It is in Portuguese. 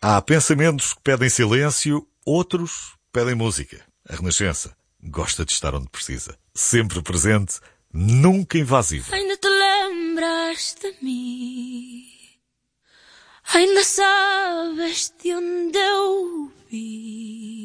Há pensamentos que pedem silêncio, outros pedem música. A Renascença gosta de estar onde precisa. Sempre presente, nunca invasiva. Ainda te lembras de mim? Ainda sabes de onde eu vi?